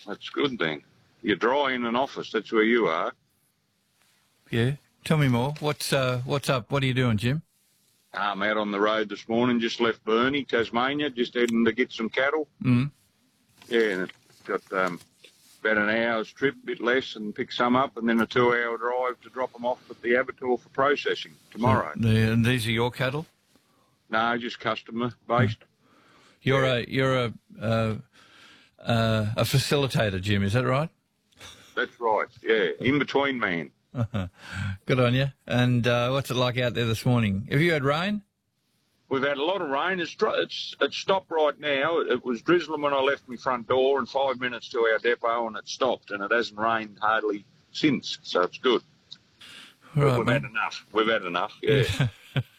That's good then. You're dry in an office. That's where you are. Yeah. Tell me more. What's up? What are you doing, Jim? I'm out on the road this morning. Just left Burnie, Tasmania. Just heading to get some cattle. Mm. Yeah, and it's got about an hour's trip, a bit less, and pick some up, and then a 2-hour drive to drop them off at the abattoir for processing tomorrow. So and these are your cattle? No, just customer based. You're a facilitator, Jim. Is that right? That's right. Yeah, in between man. Good on you. And what's it like out there this morning? Have you had rain? We've had a lot of rain. It's stopped right now. It was drizzling when I left my front door, and 5 minutes to our depot, and it stopped. And it hasn't rained hardly since, so it's good. Right, we've had enough. We've had enough. Yeah.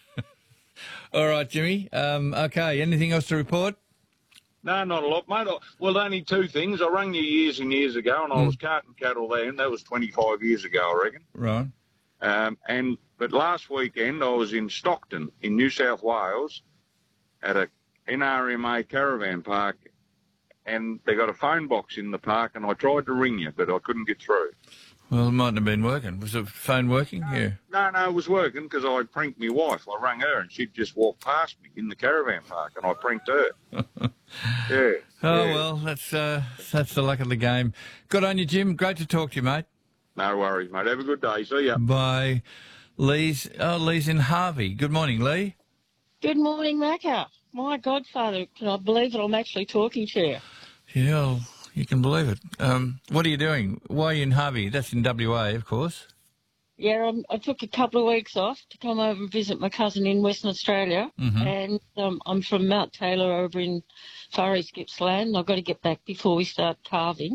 All right, Jimmy. Okay. Anything else to report? No, not a lot, mate. Well, only two things. I rang you years and years ago, and I was carting cattle then. That was 25 years ago, I reckon. Right. But last weekend I was in Stockton in New South Wales at a NRMA caravan park, and they got a phone box in the park, and I tried to ring you, but I couldn't get through. Well, it mightn't have been working. Was the phone working? Yeah. No, it was working because I pranked my wife. I rang her, and she'd just walked past me in the caravan park, and I pranked her. Yeah. Oh, yeah. well, that's the luck of the game. Good on you, Jim. Great to talk to you, mate. No worries, mate. Have a good day. See ya. Bye. Lee's in Harvey. Good morning, Lee. Good morning, Macca. My godfather, can I believe that I'm actually talking to you? Yeah, well, you can believe it. What are you doing? Why are you in Harvey? That's in WA, of course. Yeah, I took a couple of weeks off to come over and visit my cousin in Western Australia. Mm-hmm. And I'm from Mount Taylor over in Far East Gippsland. I've got to get back before we start carving.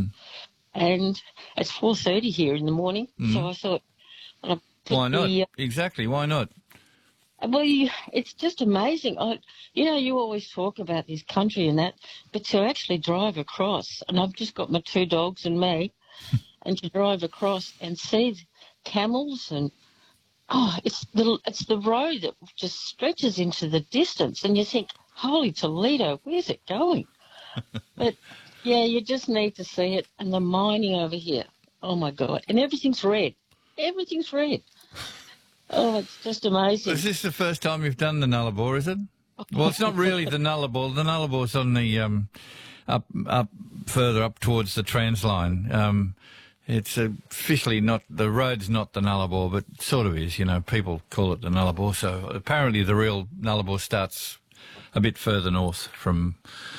And it's 4:30 here in the morning. So I thought... Why not? Exactly, why not? Well, it's just amazing. You always talk about this country and that, but to actually drive across, and I've just got my two dogs and me, and to drive across and see camels and, it's the road that just stretches into the distance, and you think, holy Toledo, where's it going? But, yeah, you just need to see it, and the mining over here, oh, my God, and everything's red. Everything's red. Oh, it's just amazing. Is this the first time you've done the Nullarbor, is it? Well, it's not really the Nullarbor. The Nullabor's on the up further up towards the Transline. It's officially not, the road's not the Nullarbor, but it sort of is, people call it the Nullarbor. So apparently the real Nullarbor starts a bit further north from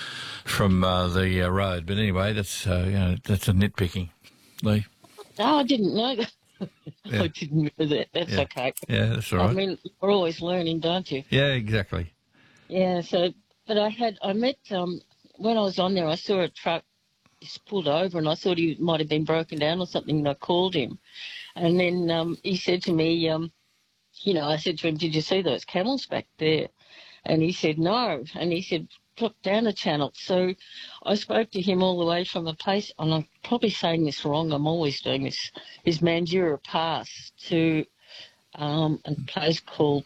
the road. But anyway, that's that's a nitpicking, Lee. No, I didn't know that. Yeah. I didn't know that. That's okay. Yeah, that's all right. I mean, you're always learning, don't you? Yeah, exactly. Yeah, but I met, when I was on there, I saw a truck just pulled over, and I thought he might have been broken down or something, and I called him. And then he said to me, I said to him, did you see those camels back there? And he said, no. And he said, drop down a channel. So I spoke to him all the way from a place, and I'm probably saying this wrong, I'm always doing this, is Mandurah Pass to a place called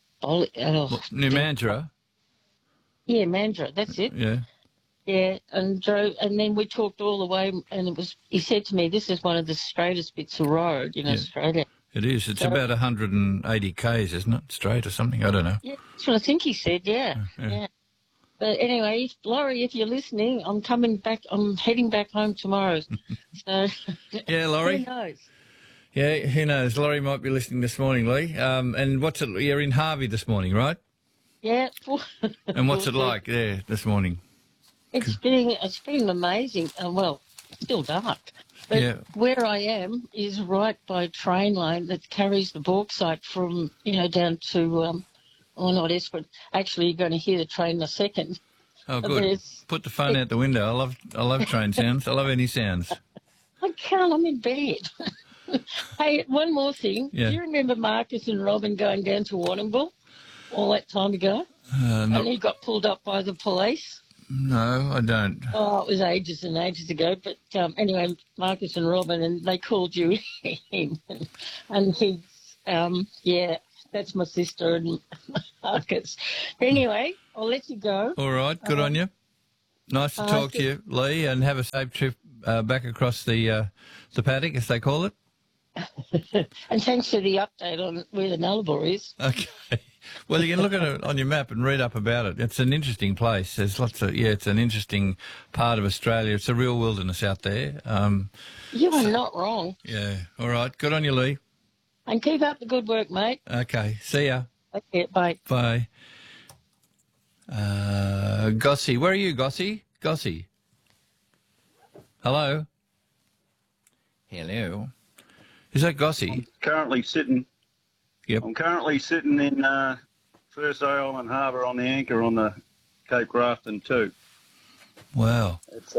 New Mandurah? Yeah, Mandurah, that's it. Yeah. Yeah, and drove, and then we talked all the way, and he said to me, this is one of the straightest bits of road in Australia. It is. It's about 180 k's, isn't it? Straight or something? I don't know. Yeah, that's what I think he said, yeah. But anyway, Laurie, if you're listening, I'm coming back. I'm heading back home tomorrow. So yeah, Laurie. Who knows? Yeah, who knows? Laurie might be listening this morning, Lee. And what's it? You're in Harvey this morning, right? Yeah. And what's it like there this morning? It's been amazing. Well, it's still dark. But where I am is right by a train line that carries the bauxite from, down to, not Esperance. Actually, you're going to hear the train in a second. Oh, good. Put the phone out the window. I love train sounds. I love any sounds. I can't. I'm in bed. Hey, one more thing. Yeah. Do you remember Marcus and Robin going down to Warrnambool all that time ago? And he got pulled up by the police? No, I don't. Oh, it was ages and ages ago. But anyway, Marcus and Robin, and they called you in. And he's, that's my sister and Marcus. Anyway, I'll let you go. All right, good on you. Nice to talk to you, Lee, and have a safe trip back across the paddock, as they call it. And thanks for the update on where the Nullarbor is. Okay. Well, you can look at it on your map and read up about it. It's an interesting place. There's lots of, it's an interesting part of Australia. It's a real wilderness out there. You are not wrong. Yeah. All right. Good on you, Lee. And keep up the good work, mate. Okay. See ya. Okay, bye. Bye. Gossie. Where are you, Gossie? Gossie. Hello? Hello? Is that Gossie? Currently sitting. Yep. I'm currently sitting in Thursday Island Harbour on the anchor on the Cape Grafton 2. Wow.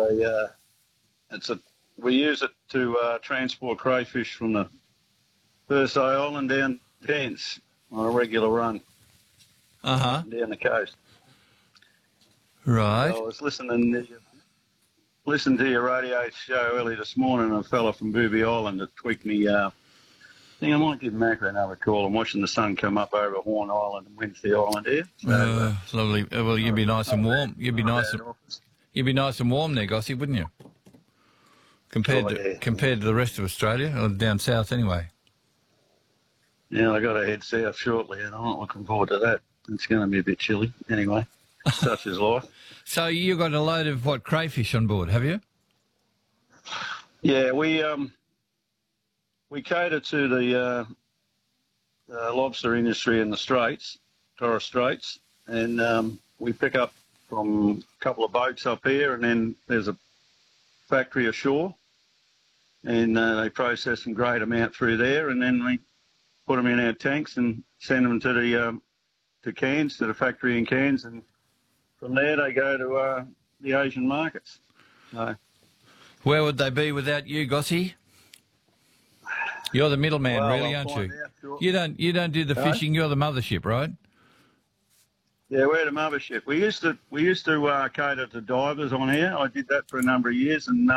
We use it to transport crayfish from the Thursday Island down Cairns on a regular run Uh-huh. down the coast. Right. So I was listening to your radio show early this morning, and a fella from Booby Island that tweaked me. I think I might give Macca another call. I'm watching the sun come up over Horn Island and Wednesday Island here. So, Lovely. Well, you'd be nice and warm. You'd be nice and warm there, Gossie, wouldn't you? Compared to the rest of Australia, or down south anyway. Yeah, I got to head south shortly, and I'm not looking forward to that. It's going to be a bit chilly anyway. Such is life. So you got a load of crayfish on board, have you? Yeah, we cater to the lobster industry in the Straits, Torres Straits, and we pick up from a couple of boats up here, and then there's a factory ashore, and they process some great amount through there, and then we put them in our tanks and send them to Cairns, to the factory in Cairns, and from there they go to the Asian markets. So, where would they be without you, Gossie? You're the middleman, well, really, I'll aren't you? find out, sure. You don't do the fishing. You're the mothership, right? Yeah, we're the mothership. We used to cater to divers on here. I did that for a number of years, and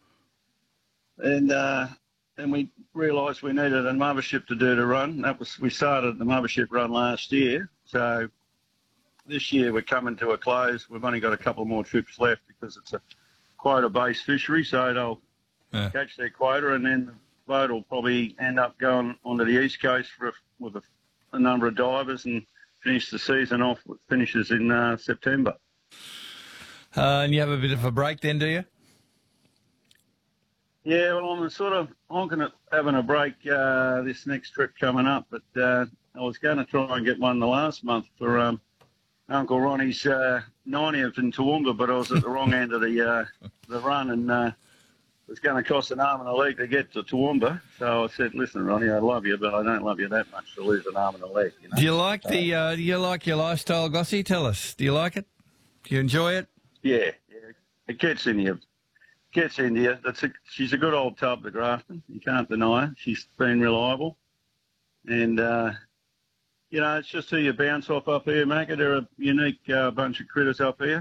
we realised we needed a mothership to do the run. We started the mothership run last year, so this year we're coming to a close. We've only got a couple more trips left because it's a quota-based fishery, so they'll catch their quota, and then the boat will probably end up going onto the east coast with a number of divers and finish the season off. It finishes in September. And you have a bit of a break then, do you? Yeah, well, I'm having a break this next trip coming up, but I was going to try and get one the last month for Uncle Ronnie's 90th in Toowoomba, but I was at the wrong end of the run, and it was going to cost an arm and a leg to get to Toowoomba. So I said, "Listen, Ronnie, I love you, but I don't love you that much to lose an arm and a leg." You know? Do you like do you like your lifestyle, Gossie? Tell us. Do you like it? Do you enjoy it? Yeah. It gets in you. She's a good old tub, the Grafton. You can't deny her. She's been reliable, and it's just who you bounce off up here, Macca. They're a unique bunch of critters up here.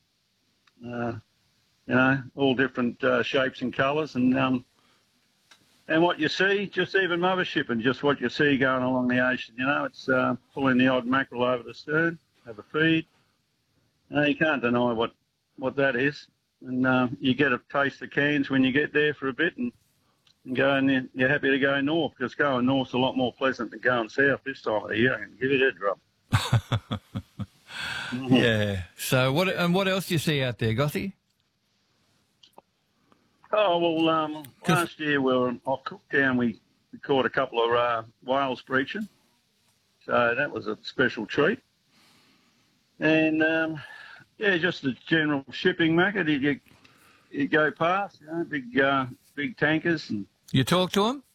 All different shapes and colours, and what you see, just even mothership, and just what you see going along the ocean. It's pulling the odd mackerel over the stern, have a feed. You can't deny what that is, and you get a taste of Cairns when you get there for a bit, and go, and you're happy to go north, because going north's a lot more pleasant than going south this time of the year. I can give you that drop. Yeah. So what else do you see out there, Gossie? Oh, well, last year we were off Cooktown. We caught a couple of whales breaching, so that was a special treat. And just the general shipping, Macca. You go past, big tankers. And you talk to them?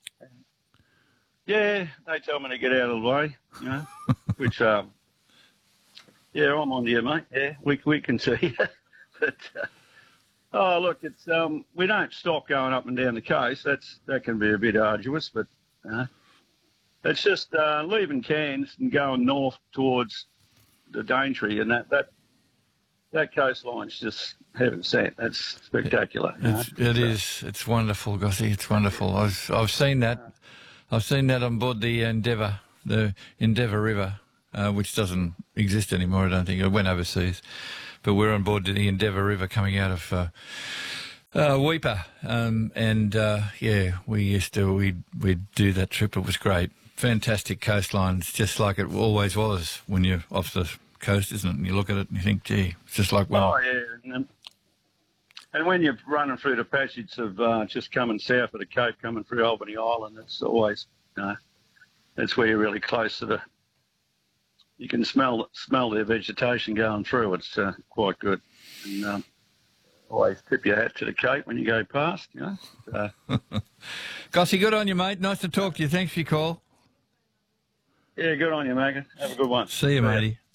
Yeah, they tell me to get out of the way, which, I'm on to you, mate. Yeah, we can see. But, look, it's we don't stop going up and down the coast. That can be a bit arduous, but it's just leaving Cairns and going north towards the Daintree, and that coastline's just heaven sent. That's spectacular. It is. It's wonderful, Gossie. It's wonderful. I've seen that. I've seen that on board the Endeavour River, which doesn't exist anymore. I don't think it went overseas, but we're on board the Endeavour River coming out of Weeper, we'd do that trip. It was great, fantastic coastline. It's just like it always was when you're off the coast, isn't it? And you look at it and you think, gee, it's just like when. Oh yeah, and when you're running through the passage of just coming south of the Cape, coming through Albany Island, it's always, that's where you're really close to the. You can smell their vegetation going through. It's quite good. And, always tip your hat to the Cape when you go past, Gossie, good on you, mate. Nice to talk to you. Thanks for your call. Yeah, good on you, Megan. Have a good one. See you, matey.